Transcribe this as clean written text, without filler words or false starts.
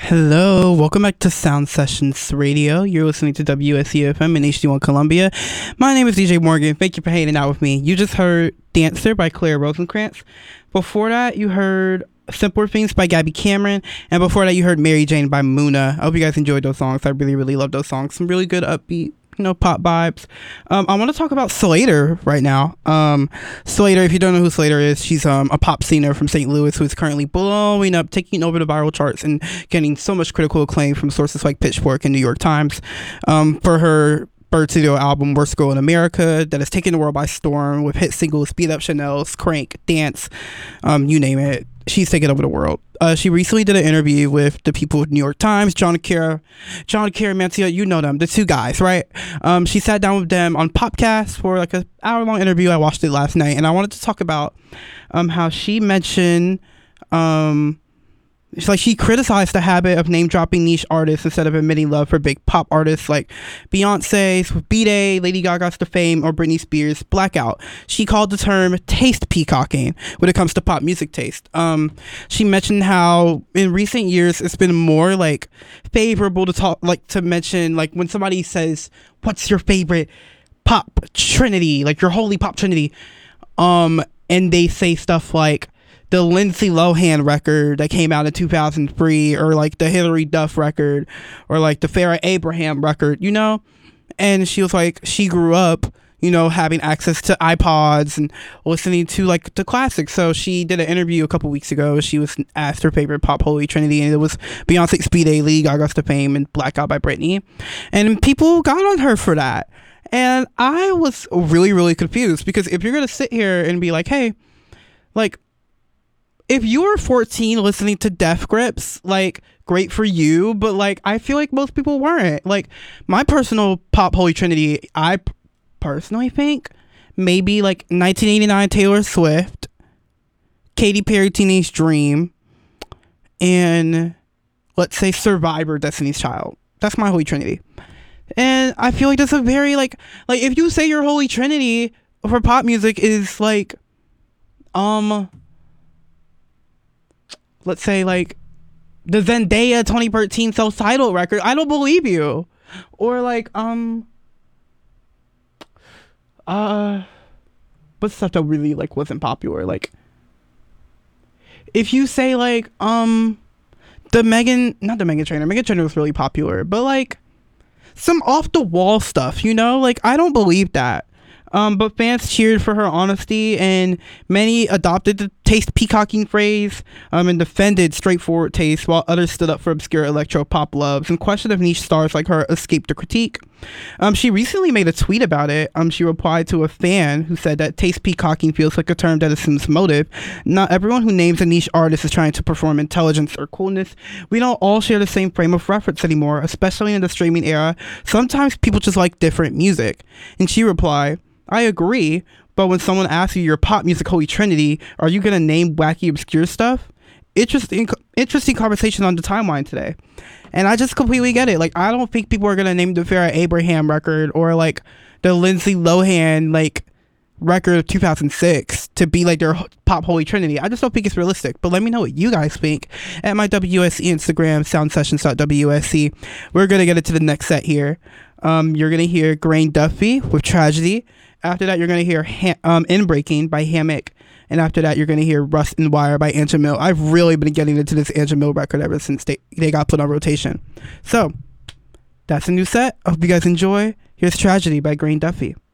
Hello, welcome back to Sound Sessions Radio. You're listening to WSCFM in HD1 Columbia. My name is DJ Morgan. Thank you for hanging out with me. You just heard Dancer by Claire Rosenkrantz. Before that, you heard Simpler Things by Gabby Cameron. And before that, you heard Mary Jane by Muna. I hope you guys enjoyed those songs. I really love those songs. Some really good upbeat, pop vibes. I want to talk about Slater right now. Slater, if you don't know who Slater is, she's a pop singer from St. Louis who is currently blowing up, taking over the viral charts and getting so much critical acclaim from sources like Pitchfork and New York Times for her third studio album, Worst Girl in America, that has taken the world by storm with hit singles Beat Up Chanel's, Crank, Dance, you name it. She's taken over the world. She recently did an interview with the people of New York Times, John Kerr, Mancia, you know them, the two guys, right? She sat down with them on Popcast for like an hour-long interview. I watched it last night, and I wanted to talk about how she mentioned she criticized the habit of name-dropping niche artists instead of admitting love for big pop artists like Beyonce's B-Day, Lady Gaga's The Fame, or Britney Spears' Blackout. She called the term taste peacocking when it comes to pop music taste. She mentioned how in recent years it's been more like favorable to mention like when somebody says, "What's your favorite pop trinity?" Like your holy pop trinity, and they say stuff like the Lindsay Lohan record that came out in 2003, or like the Hilary Duff record, or like the Farrah Abraham record, and she was like, she grew up, having access to iPods and listening to like the classics. So she did an interview a couple weeks ago. She was asked her favorite pop holy trinity, and it was Beyonce's B-Day, Lady Gaga's The Fame, and Blackout by Britney. And people got on her for that. And I was really confused, because if you're going to sit here and be like, hey, like, if you were 14 listening to Death Grips, like, great for you, but, like, I feel like most people weren't. Like, my personal pop holy trinity, I personally think maybe, like, 1989 Taylor Swift, Katy Perry Teenage Dream, and, let's say, Survivor Destiny's Child. That's my holy trinity. And I feel like that's a very, like, if you say your holy trinity for pop music is, like, let's say like the Zendaya 2013 self-titled record, I don't believe you. Or like but stuff that really like wasn't popular, like if you say like not the Meghan Trainor was really popular, but like some off the wall stuff, like I don't believe that. But fans cheered for her honesty, and many adopted the taste peacocking phrase and defended straightforward taste, while others stood up for obscure electro pop loves and questioned if niche stars like her escaped the critique. She recently made a tweet about it. She replied to a fan who said that taste peacocking feels like a term that assumes motive. Not everyone who names a niche artist is trying to perform intelligence or coolness. We don't all share the same frame of reference anymore, especially in the streaming era. Sometimes people just like different music. And she replied, I agree, but when someone asks you your pop music holy trinity, are you gonna name wacky obscure stuff? Interesting conversation on the timeline today. And I just completely get it. Like, I don't think people are gonna name the Farrah Abraham record or like the Lindsay Lohan like record of 2006 to be like their pop holy trinity. I just don't think it's realistic. But let me know what you guys think at my WSC Instagram, soundsessions.wsc. We're gonna get into the next set here. You're gonna hear Grain Duffy with Tragedy. After that, you're going to hear Inbreaking by Hammock. And after that, you're going to hear Rust and Wire by Angel Mill. I've really been getting into this Angel Mill record ever since they got put on rotation. So, that's a new set. I hope you guys enjoy. Here's Tragedy by Grain Duffy.